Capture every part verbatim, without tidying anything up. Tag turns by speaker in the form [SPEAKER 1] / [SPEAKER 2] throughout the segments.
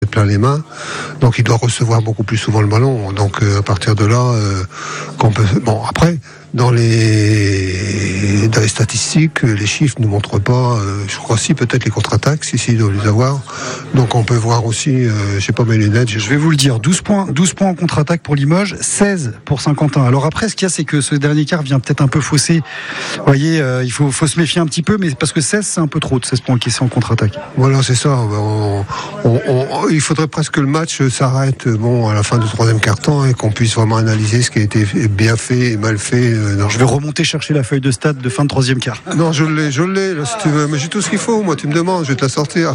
[SPEAKER 1] plein les mains. Donc il doit recevoir beaucoup plus souvent le ballon. Donc euh, à partir de là, euh, qu'on peut. Bon après. Dans les dans les statistiques, les chiffres ne montrent pas. Euh, je crois si peut-être les contre-attaques, si si, il doit les avoir. Donc on peut voir aussi. Euh, je sais pas mes lunettes.
[SPEAKER 2] Je vais vous le dire. douze points, douze points en contre-attaque pour Limoges, seize pour Saint-Quentin. Alors après, ce qu'il y a, c'est que ce dernier quart vient peut-être un peu fausser. Vous voyez, euh, il faut faut se méfier un petit peu, mais parce que seize, c'est un peu trop de seize points encaissés en contre-attaque.
[SPEAKER 1] Voilà, c'est ça. On, on, on, il faudrait presque que le match s'arrête. Bon, à la fin du troisième quart-temps et qu'on puisse vraiment analyser ce qui a été bien fait et mal fait.
[SPEAKER 2] Non, je vais remonter chercher la feuille de stade de fin de troisième quart.
[SPEAKER 1] Non, je l'ai, je l'ai, là, si tu veux. Mais j'ai tout ce qu'il faut, moi, tu me demandes, je vais te la sortir.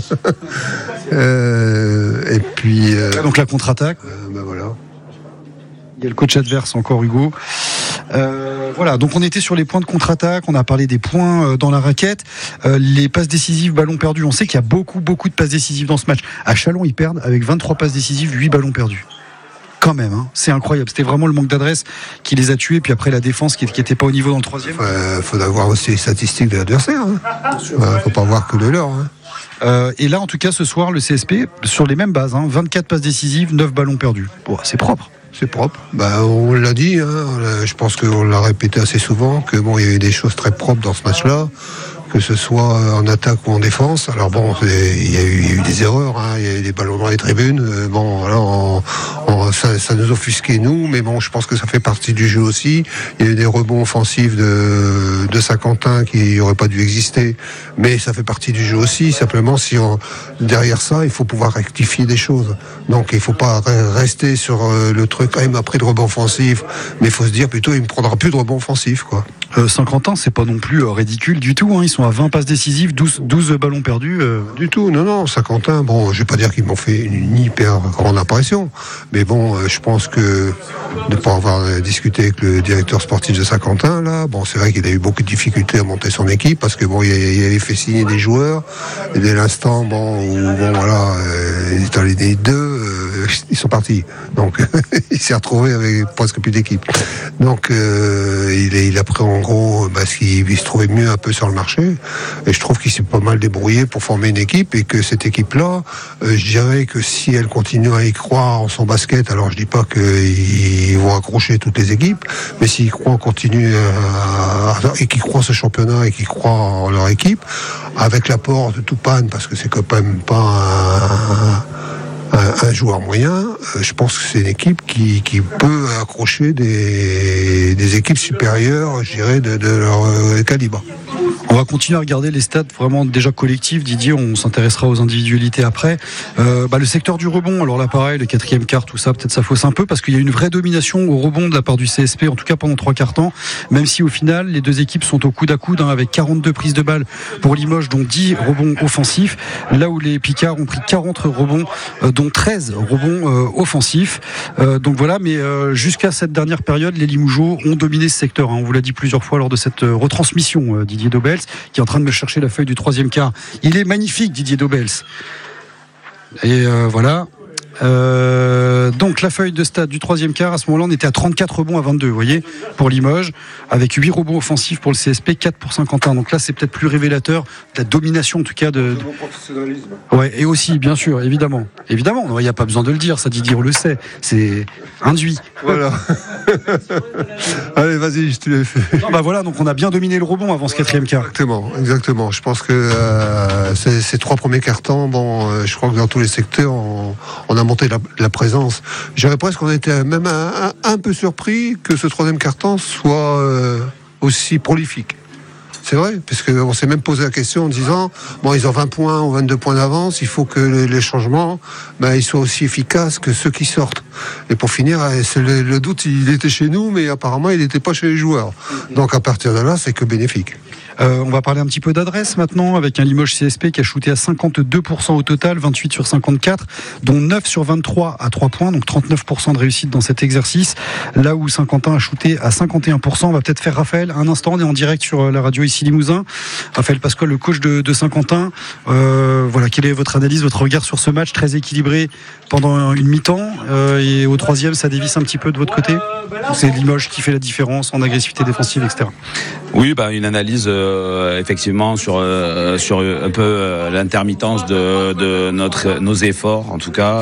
[SPEAKER 1] euh, et puis... Euh,
[SPEAKER 2] Donc la contre-attaque.
[SPEAKER 1] Euh, ben voilà.
[SPEAKER 2] Il y a le coach adverse encore, Hugo. Euh, voilà, donc on était sur les points de contre-attaque, on a parlé des points dans la raquette, euh, les passes décisives, ballons perdus. On sait qu'il y a beaucoup, beaucoup de passes décisives dans ce match. À Châlons, ils perdent avec vingt-trois passes décisives, huit ballons perdus. Quand même, hein. C'est incroyable. C'était vraiment le manque d'adresse qui les a tués. Puis après la défense qui n'était pas au niveau dans le troisième.
[SPEAKER 1] Il euh, faut avoir aussi les statistiques de l'adversaire. Il hein. ne euh, faut pas voir que de l'or. Hein.
[SPEAKER 2] Euh, et là, en tout cas, ce soir, le C S P sur les mêmes bases. Hein, vingt-quatre passes décisives, neuf ballons perdus. Bon, c'est propre.
[SPEAKER 1] C'est propre. Bah, on l'a dit. Hein. Je pense qu'on l'a répété assez souvent que bon, il y avait des choses très propres dans ce match-là. Que ce soit en attaque ou en défense. Alors bon, il y a eu, il y a eu des erreurs, hein. Il y a eu des ballons dans les tribunes. Bon, voilà, on, on, ça, ça nous offusquait nous, mais bon, je pense que ça fait partie du jeu aussi. Il y a eu des rebonds offensifs de, de Saint-Quentin qui n'auraient pas dû exister, mais ça fait partie du jeu aussi. Simplement, si on, derrière ça, il faut pouvoir rectifier des choses. Donc, il ne faut pas rester sur le truc. Ah, il m'a pris de rebond offensif, mais il faut se dire plutôt, il me prendra plus de rebond offensif, quoi.
[SPEAKER 2] Euh, Saint-Quentin, c'est pas non plus euh, ridicule du tout. Hein. Ils sont à vingt passes décisives, douze, douze ballons perdus. Euh...
[SPEAKER 1] Du tout, non, non. Saint-Quentin, bon, je vais pas dire qu'ils m'ont fait une hyper grande impression, mais bon, euh, je pense que de pas avoir discuté avec le directeur sportif de Saint-Quentin, là, bon, c'est vrai qu'il a eu beaucoup de difficultés à monter son équipe parce que bon, il, il avait fait signer des joueurs et dès l'instant, bon, où, bon, voilà, euh, il est allé des deux, euh, ils sont partis. Donc, il s'est retrouvé avec presque plus d'équipe. Donc, euh, il, il a pris en gros parce qu'il se trouvait mieux un peu sur le marché et je trouve qu'il s'est pas mal débrouillé pour former une équipe et que cette équipe-là, euh, je dirais que si elle continue à y croire en son basket, alors je dis pas qu'ils vont accrocher toutes les équipes, mais s'ils croient en continu à, à, et qu'ils croient en ce championnat et qu'ils croient en leur équipe, avec l'apport de Toupane, parce que c'est quand même pas un, un, un joueur moyen, je pense que c'est une équipe qui, qui peut accrocher des, des équipes supérieures, je dirais, de, de leur calibre.
[SPEAKER 2] On va continuer à regarder les stats vraiment déjà collectifs, Didier, on s'intéressera aux individualités après. Euh, bah, le secteur du rebond, alors là pareil, le quatrième quart, tout ça, peut-être ça fausse un peu parce qu'il y a une vraie domination au rebond de la part du C S P, en tout cas pendant trois quarts temps, même si au final les deux équipes sont au coude à coude hein, avec quarante-deux prises de balles pour Limoges, dont dix rebonds offensifs, là où les Picards ont pris quarante rebonds, euh, dont treize rebonds euh, offensifs. Euh, donc voilà, mais euh, jusqu'à cette dernière période, les Limougeaux ont dominé ce secteur, hein, on vous l'a dit plusieurs fois lors de cette euh, retransmission, euh, Didier Dobels, qui est en train de me chercher la feuille du troisième quart. Il est magnifique, Didier Dobels. Et euh, voilà. Euh, donc la feuille de stade du troisième quart, à ce moment-là on était à trente-quatre rebonds à vingt-deux, vous voyez, pour Limoges, avec huit rebonds offensifs pour le C S P, quatre pour Saint-Quentin. Donc là c'est peut-être plus révélateur de la domination en tout cas de, de... Ouais, et aussi bien sûr, évidemment évidemment, il n'y a pas besoin de le dire, ça Didier on le sait, c'est induit.
[SPEAKER 1] Voilà. Allez vas-y, je te l'ai fait.
[SPEAKER 2] Non, bah voilà, donc on a bien dominé le rebond avant ce quatrième quart.
[SPEAKER 1] Exactement, exactement. Je pense que euh, ces, ces trois premiers quarts-temps, bon, euh, je crois que dans tous les secteurs on, on a monté la, la présence. J'aurais presque qu'on était même un, un, un peu surpris que ce troisième quart-temps soit euh, aussi prolifique. C'est vrai, parce qu'on s'est même posé la question en disant bon, ils ont vingt points ou vingt-deux points d'avance, il faut que les, les changements ben, ils soient aussi efficaces que ceux qui sortent. Et pour finir, c'est le, le doute, il était chez nous, mais apparemment il n'était pas chez les joueurs. Donc à partir de là, c'est que bénéfique.
[SPEAKER 2] Euh, on va parler un petit peu d'adresse maintenant avec un Limoges C S P qui a shooté à cinquante-deux pour cent au total, vingt-huit sur cinquante-quatre, dont neuf sur vingt-trois à trois points, donc trente-neuf pour cent de réussite dans cet exercice. Là où Saint-Quentin a shooté à cinquante et un pour cent, on va peut-être faire Raphaël un instant, on est en direct sur la radio ici Limousin. Raphaël Pasquale, le coach de, de Saint-Quentin, euh, voilà, quelle est votre analyse, votre regard sur ce match très équilibré pendant une mi-temps euh, et au troisième ça dévisse un petit peu de votre côté? C'est Limoges qui fait la différence en agressivité défensive, et cetera.
[SPEAKER 3] Oui, bah, une analyse euh, effectivement sur, euh, sur un peu euh, l'intermittence de, de notre, nos efforts en tout cas.